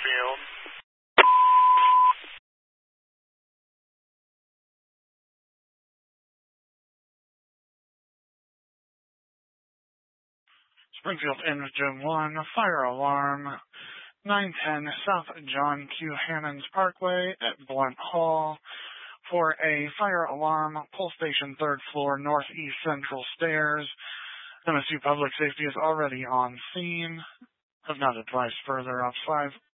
Field. Springfield Engine 1, fire alarm, 910 South John Q. Hammons Parkway at Blunt Hall for a fire alarm, pull station 3rd floor, northeast central stairs. MSU Public Safety is already on scene. Have not advised further. Ops 5